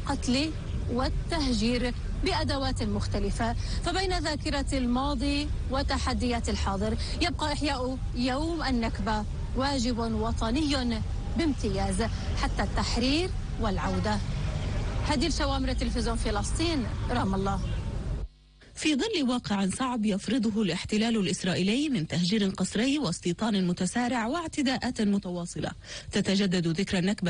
القتل والتهجير بأدوات مختلفة. فبين ذاكرة الماضي وتحديات الحاضر يبقى إحياء يوم النكبة واجب وطني بامتياز حتى التحرير والعودة. هدير شوامر تلفزيون فلسطين، رام الله. في ظل واقع صعب يفرضه الاحتلال الإسرائيلي من تهجير قسري واستيطان متسارع واعتداءات متواصلة، تتجدد ذكرى النكبة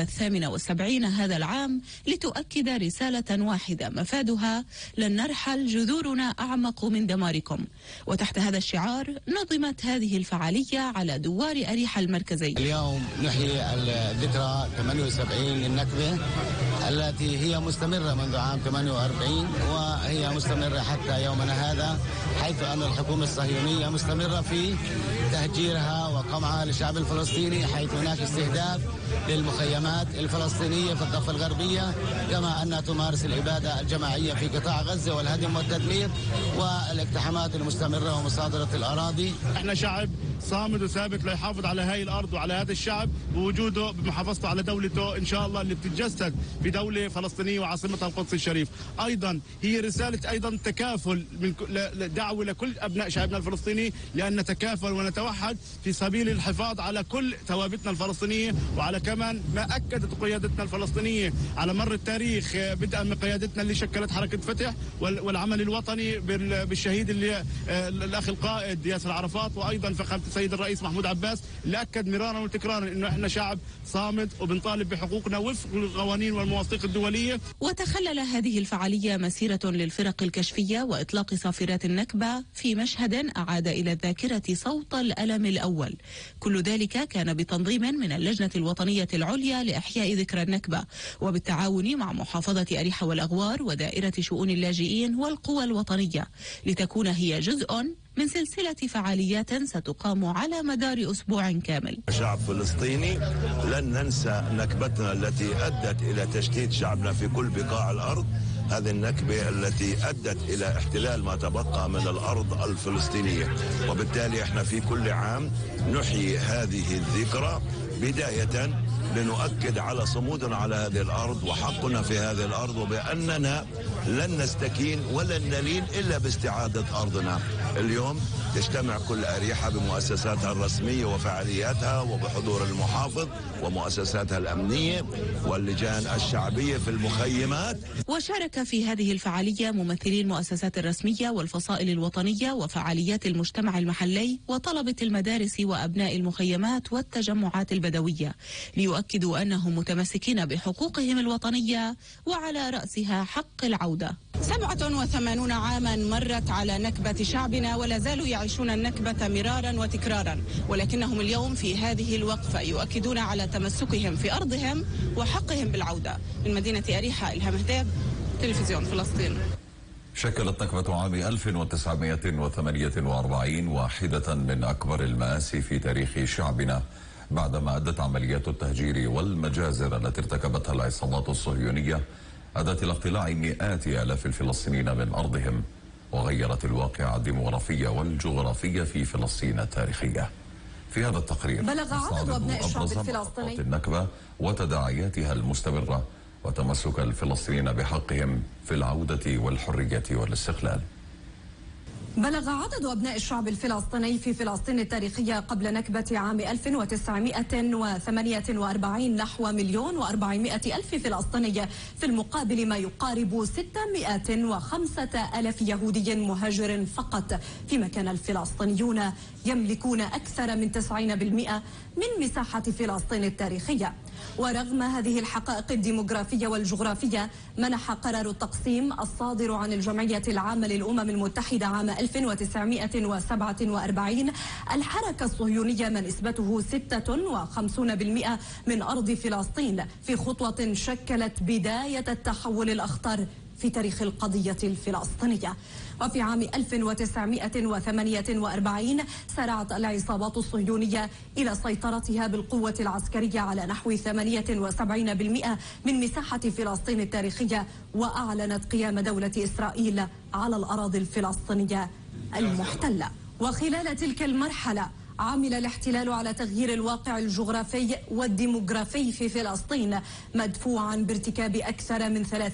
78 هذا العام لتؤكد رسالة واحدة مفادها: لن نرحل، جذورنا أعمق من دماركم. وتحت هذا الشعار نظمت هذه الفعالية على دوار أريحا المركزي. اليوم نحيي الذكرى 78 للنكبة التي هي مستمرة منذ عام 48 وهي مستمرة حتى يومنا هذا، حيث أن الحكومة الصهيونية مستمرة في تهجيرها وقمعها للشعب الفلسطيني، حيث هناك استهداف للمخيمات الفلسطينية في الضفة الغربية، كما أنها تمارس الإبادة الجماعية في قطاع غزة والهدم والتدمير والاقتحامات المستمرة ومصادرة الأراضي. احنا شعب صامد وثابت ليحافظ على هاي الأرض وعلى هذا الشعب ووجوده بمحافظته على دولته إن شاء الله اللي بتتجسد بدولة فلسطينية وعاصمتها القدس الشريف. أيضا هي رسالة أيضا تكافل من دعوة لكل أبناء شعبنا الفلسطيني لأن نتكافل ونتوحد في سبيل الحفاظ على كل ثوابتنا الفلسطينية وعلى كمان ما أكدت قيادتنا الفلسطينية على مر التاريخ، بدءا من قيادتنا اللي شكلت حركة فتح والعمل الوطني بالشهيد اللي الأخ القائد ياسر عرفات، وأيضا فخامة السيد الرئيس محمود عباس اللي أكد مرارا وتكرارا إنه إحنا شعب صامد وبنطالب بحقوقنا وفق القوانين والمواثيق الدولية. وتخلل هذه الفعالية مسيرة للفرق الكشفية وإطلاق صافرات النكبة في مشهد أعاد إلى الذاكرة صوت الألم الأول. كل ذلك كان بتنظيم من اللجنة الوطنية العليا لإحياء ذكرى النكبة وبالتعاون مع محافظة أريحا والأغوار ودائرة شؤون اللاجئين والقوى الوطنية، لتكون هي جزء من سلسلة فعاليات ستقام على مدار أسبوع كامل. شعب فلسطيني لن ننسى نكبتنا التي أدت إلى تشتيت شعبنا في كل بقاع الأرض، هذه النكبة التي أدت إلى احتلال ما تبقى من الأرض الفلسطينية، وبالتالي احنا في كل عام نحيي هذه الذكرى بداية لنؤكد على صمودنا على هذه الأرض وحقنا في هذه الأرض، وبأننا لن نستكين ولن نلين إلا باستعادة أرضنا. اليوم تجتمع كل أريحة بمؤسساتها الرسمية وفعالياتها وبحضور المحافظ ومؤسساتها الأمنية واللجان الشعبية في المخيمات. وشارك في هذه الفعالية ممثلي المؤسسات الرسمية والفصائل الوطنية وفعاليات المجتمع المحلي وطلبة المدارس وأبناء المخيمات والتجمعات البدوية، ليؤكدوا أنهم متمسكين بحقوقهم الوطنية وعلى رأسها حق العودة. 87 عاما مرت على نكبة شعبنا ولا زالوا يعيشون النكبة مرارا وتكرارا، ولكنهم اليوم في هذه الوقفة يؤكدون على تمسكهم في أرضهم وحقهم بالعودة. من مدينة أريحا، إلهام هداب، تلفزيون فلسطين. شكلت نكبة عام 1948 واحدة من أكبر المآسي في تاريخ شعبنا، بعدما أدت عمليات التهجير والمجازر التي ارتكبتها العصابات الصهيونية أدت إلى اقتلاع مئات آلاف الفلسطينيين من أرضهم، وغيرت الواقع الديموغرافي والجغرافي في فلسطين التاريخية. في هذا التقرير بلغ عدد أبناء الشعب الفلسطيني النكبة وتداعياتها المستمرة وتمسك الفلسطينيين بحقهم في العودة والحرية والاستقلال. بلغ عدد أبناء الشعب الفلسطيني في فلسطين التاريخية قبل نكبة عام 1948 نحو 1,400,000 فلسطيني، في المقابل ما يقارب 605,000 يهودي مهاجر فقط، فيما كان الفلسطينيون يملكون أكثر من 90% من مساحة فلسطين التاريخية. ورغم هذه الحقائق الديموغرافية والجغرافية، منح قرار التقسيم الصادر عن الجمعية العامة للأمم المتحدة عام 1947 الحركة الصهيونية ما نسبته 56% من أرض فلسطين، في خطوة شكلت بداية التحول الأخطر في تاريخ القضية الفلسطينية. وفي عام 1948 سارعت العصابات الصهيونية إلى سيطرتها بالقوة العسكرية على نحو 78% من مساحة فلسطين التاريخية، وأعلنت قيام دولة إسرائيل على الأراضي الفلسطينية المحتلة. وخلال تلك المرحلة عمل الاحتلال على تغيير الواقع الجغرافي والديموغرافي في فلسطين، مدفوعا بارتكاب أكثر من